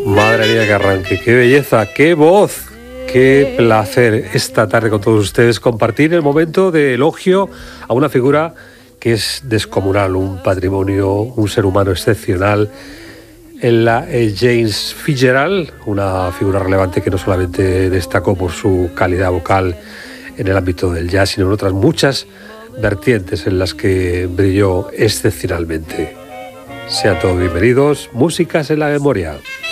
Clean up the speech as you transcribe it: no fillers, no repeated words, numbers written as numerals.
Madre mía, que arranque, qué belleza, qué voz, qué placer esta tarde con todos ustedes compartir el momento de elogio a una figura que es descomunal, un patrimonio, un ser humano excepcional. James Fitzgerald, una figura relevante que no solamente destacó por su calidad vocal en el ámbito del jazz, sino en otras muchas vertientes en las que brilló excepcionalmente. Sean todos bienvenidos, Músicas en la Memoria.